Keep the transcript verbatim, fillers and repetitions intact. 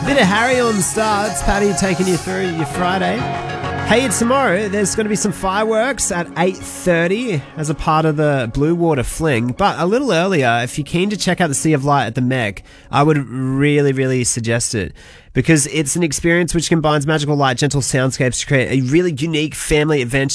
Bit of Harry on the start. It's Paddy taking you through your Friday. Hey, tomorrow there's going to be some fireworks at eight thirty as a part of the Blue Water Fling. But a little earlier, if you're keen to check out the Sea of Light at the Meg, I would really, really suggest it. Because it's an experience which combines magical light, gentle soundscapes to create a really unique family adventure